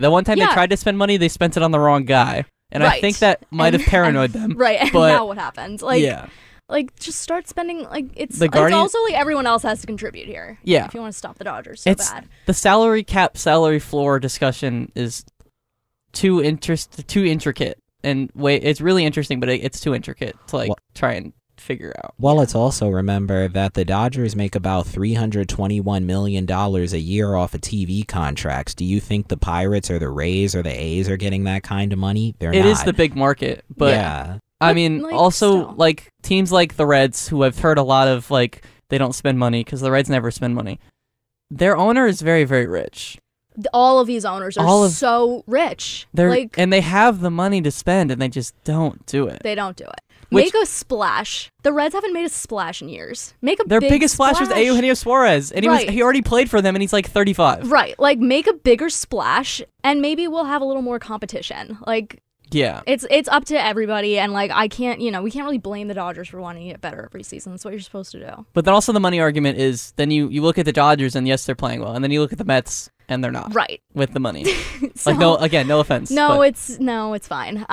The one time they Yeah. tried to spend money, they spent it on the wrong guy. And I Right. think that might have paranoid them. Right, and But now what happens? Like, yeah. like just start spending. Like it's Guardian- also like everyone else has to contribute here. Yeah. if you want to stop the Dodgers so bad. The salary cap, salary floor discussion is too intricate, and it's really interesting, but it's too intricate to try and figure out. Well, let's also remember that the Dodgers make about $321 million a year off of TV contracts. Do you think the Pirates or the Rays or the A's are getting that kind of money? They're not. It is the big market, but yeah. I mean, like, also still. like teams like the Reds, who I've heard a lot of like they don't spend money because the Reds never spend money. Their owner is very, very rich. All of these owners are so rich. And they have the money to spend, and they just don't do it. They don't do it. Which- Make a splash. The Reds haven't made a splash in years. Make a Their big biggest splash was Eugenio Suarez, and Right. he already played for them, and he's like 35. Right. Like make a bigger splash, and maybe we'll have a little more competition. Like Yeah. it's up to everybody, and like we can't really blame the Dodgers for wanting to get better every season. That's what you're supposed to do. But then also the money argument is then you look at the Dodgers, and yes, they're playing well, and then you look at the Mets, and they're not. Right. With the money. So, no offense. No, but it's fine.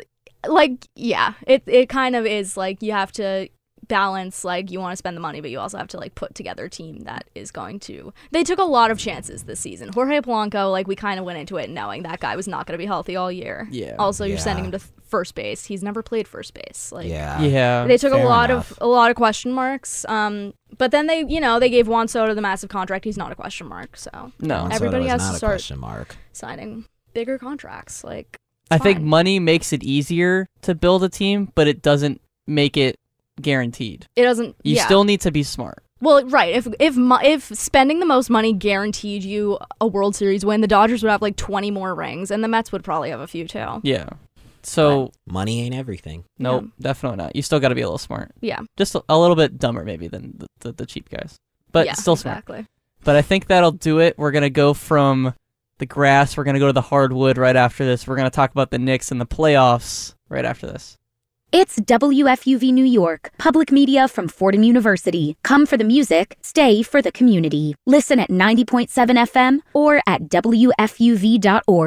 It kind of is like you have to balance, like you want to spend the money, but you also have to like put together a team that is going to. They took a lot of chances this season. Jorge Polanco, like we kind of went into it knowing that guy was not going to be healthy all year. Yeah. Also, you're sending him to first base. He's never played first base. Like Yeah. they took fair a lot enough. of question marks. But then they gave Juan Soto the massive contract. He's not a question mark. So No. Juan everybody Soto is has to not a start question mark. signing bigger contracts. Like I think fine. money makes it easier to build a team, but it doesn't make it guaranteed. It doesn't. You still need to be smart. Well, right. If spending the most money guaranteed you a World Series win, the Dodgers would have like 20 more rings, and the Mets would probably have a few too. Yeah. So Money ain't everything. nope, definitely not. You still got to be a little smart. Yeah. Just a little bit dumber maybe than the cheap guys, but yeah, still smart. exactly. But I think that'll do it. We're gonna go from the grass. We're gonna go to the hardwood right after this. We're gonna talk about the Knicks and the playoffs right after this. It's WFUV New York, public media from Fordham University. Come for the music, stay for the community. Listen at 90.7 FM or at WFUV.org.